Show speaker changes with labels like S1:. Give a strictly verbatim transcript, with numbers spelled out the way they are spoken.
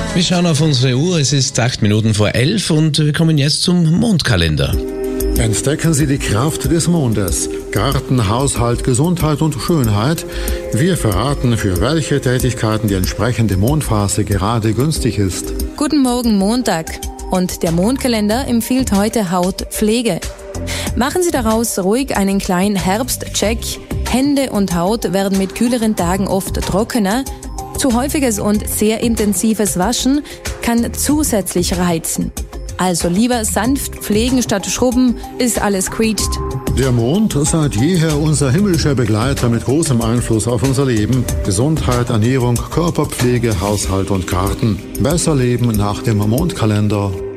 S1: Wir schauen auf unsere Uhr, es ist acht Minuten vor elf und wir kommen jetzt zum Mondkalender.
S2: Entdecken Sie die Kraft des Mondes. Garten, Haushalt, Gesundheit und Schönheit. Wir verraten, für welche Tätigkeiten die entsprechende Mondphase gerade günstig ist.
S3: Guten Morgen, Montag. Und der Mondkalender empfiehlt heute Hautpflege. Machen Sie daraus ruhig einen kleinen Herbstcheck. Hände und Haut werden mit kühleren Tagen oft trockener. Zu häufiges und sehr intensives Waschen kann zusätzlich reizen. Also lieber sanft pflegen statt schrubben, ist alles quietscht.
S2: Der Mond, seit jeher unser himmlischer Begleiter mit großem Einfluss auf unser Leben. Gesundheit, Ernährung, Körperpflege, Haushalt und Garten. Besser leben nach dem Mondkalender.